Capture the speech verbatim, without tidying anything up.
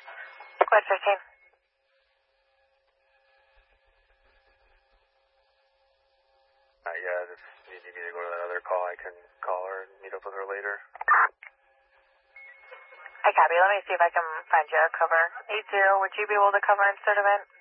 Quad fifteen. Uh, yeah, if you need me to go to that other call, I can call her and meet up with her later. Hi, copy. Let me see if I can find you a cover. eight zero, would you be able to cover instead of it?